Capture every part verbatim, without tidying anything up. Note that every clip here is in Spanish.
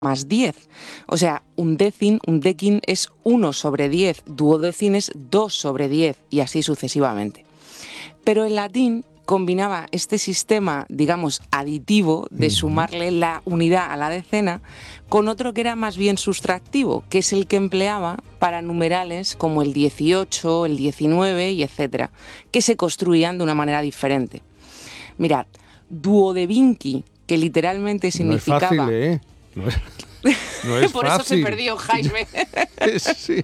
más diez. O sea, un décim, un déquim es uno sobre diez, duodécim es dos sobre diez y así sucesivamente. Pero el latín combinaba este sistema, digamos, aditivo de sumarle la unidad a la decena con otro que era más bien sustractivo, que es el que empleaba para numerales como el dieciocho, el diecinueve y etcétera, que se construían de una manera diferente. Mirad, duodevinci, que literalmente significaba... No es fácil, ¿eh? No es, no es Por fácil. eso se perdió, Jaime. Sí.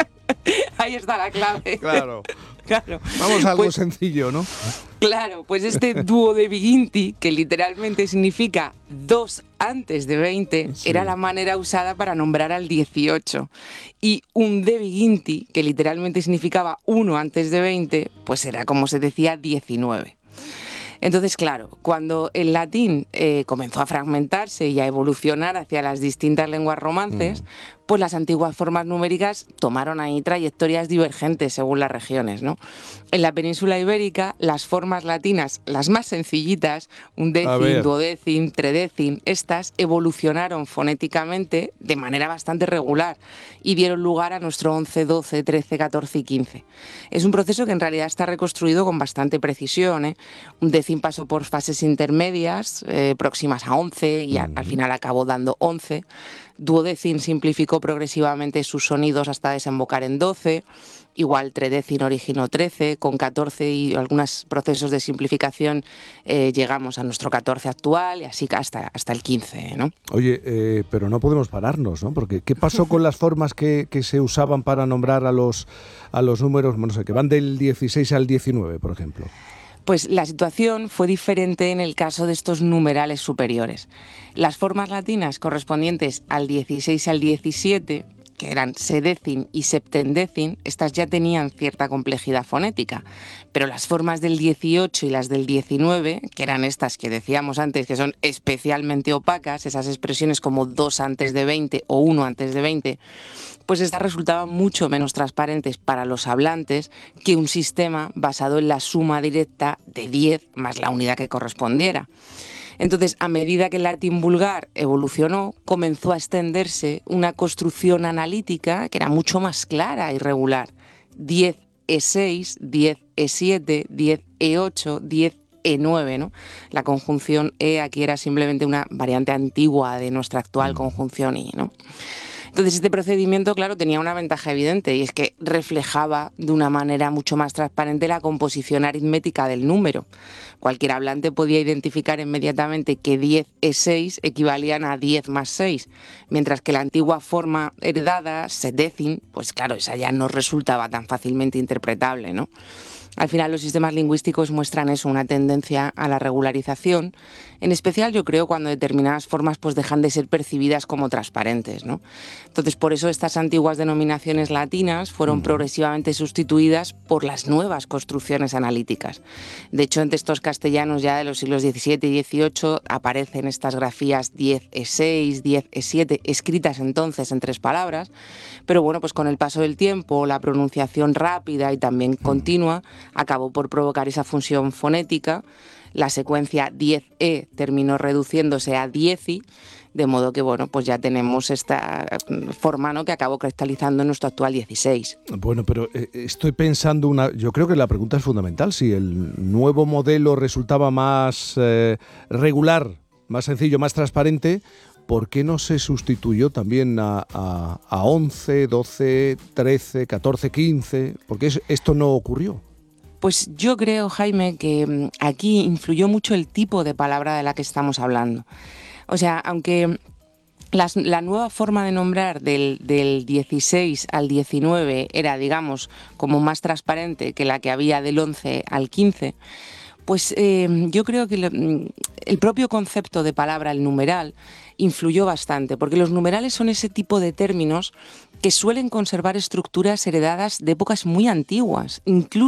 Ahí está la clave. Claro. Claro. Vamos a algo Pues, sencillo, ¿no? claro, pues este duodevinci, que literalmente significa dos antes de veinte, Sí. era la manera usada para nombrar al dieciocho. Y undevinci, que literalmente significaba uno antes de veinte, pues era como se decía diecinueve. Entonces, claro, cuando el latín eh, comenzó a fragmentarse y a evolucionar hacia las distintas lenguas romances, mm. pues las antiguas formas numéricas tomaron ahí trayectorias divergentes según las regiones, ¿no? En la península ibérica, las formas latinas, las más sencillitas, un décim, duodécim, tredécim, estas evolucionaron fonéticamente de manera bastante regular y dieron lugar a nuestro once, doce, trece, catorce y quince. Es un proceso que en realidad está reconstruido con bastante precisión, ¿eh? Un décim pasó por fases intermedias, eh, próximas a once, y a, al final acabó dando once. Duodécim simplificó progresivamente sus sonidos hasta desembocar en doce. Igual tredécim originó trece, con catorce y algunos procesos de simplificación eh, llegamos a nuestro catorce actual y así hasta, hasta el quince, ¿no? Oye, eh, pero no podemos pararnos, ¿no? Porque ¿qué pasó con las formas que, que se usaban para nombrar a los, a los números, no sé, que van del dieciséis al diecinueve, por ejemplo? Pues la situación fue diferente en el caso de estos numerales superiores. Las formas latinas correspondientes al dieciséis y al diecisiete, que eran sedécim y septendécim, estas ya tenían cierta complejidad fonética, pero las formas del dieciocho y las del diecinueve, que eran estas que decíamos antes, que son especialmente opacas, esas expresiones como dos antes de veinte o uno antes de veinte, pues estas resultaban mucho menos transparentes para los hablantes que un sistema basado en la suma directa de diez más la unidad que correspondiera. Entonces, a medida que el latín vulgar evolucionó, comenzó a extenderse una construcción analítica que era mucho más clara y regular. diez e seis, diez e siete, diez e ocho, diez e nueve, ¿no? La conjunción e aquí era simplemente una variante antigua de nuestra actual conjunción i, ¿no? Entonces, este procedimiento, claro, tenía una ventaja evidente y es que reflejaba de una manera mucho más transparente la composición aritmética del número. Cualquier hablante podía identificar inmediatamente que diez e seis equivalían a diez más seis, mientras que la antigua forma heredada, sedécim, pues claro, esa ya no resultaba tan fácilmente interpretable, ¿no? Al final los sistemas lingüísticos muestran eso, una tendencia a la regularización, en especial yo creo cuando determinadas formas pues dejan de ser percibidas como transparentes, ¿no? Entonces por eso estas antiguas denominaciones latinas fueron uh-huh. progresivamente sustituidas por las nuevas construcciones analíticas. De hecho en textos castellanos ya de los siglos diecisiete y dieciocho aparecen estas grafías diez e seis, diez e siete, escritas entonces en tres palabras, pero bueno, pues con el paso del tiempo, la pronunciación rápida y también uh-huh. continua, acabó por provocar esa función fonética. La secuencia diez e terminó reduciéndose a dieci, de modo que bueno, pues ya tenemos esta forma, ¿no?, que acabó cristalizando en nuestro actual dieciséis. Bueno, pero eh, estoy pensando una. Yo creo que la pregunta es fundamental. Si el nuevo modelo resultaba más eh, regular, más sencillo, más transparente, ¿por qué no se sustituyó también a, a, a once, doce, trece, catorce, quince? ¿Por qué esto no ocurrió? Pues yo creo, Jaime, que aquí influyó mucho el tipo de palabra de la que estamos hablando. O sea, aunque las, la nueva forma de nombrar del, del dieciséis al diecinueve era, digamos, como más transparente que la que había del once al quince, pues eh, yo creo que el, el propio concepto de palabra, el numeral, influyó bastante, porque los numerales son ese tipo de términos que suelen conservar estructuras heredadas de épocas muy antiguas, incluso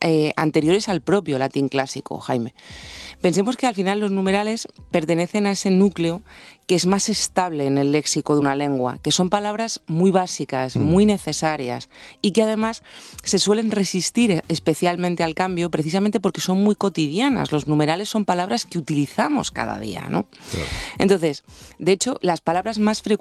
eh, anteriores al propio latín clásico, Jaime. Pensemos que al final los numerales pertenecen a ese núcleo que es más estable en el léxico de una lengua, que son palabras muy básicas, muy necesarias y que además se suelen resistir especialmente al cambio precisamente porque son muy cotidianas. Los numerales son palabras que utilizamos cada día, ¿no? Claro. Entonces, de hecho, las palabras más frecuentes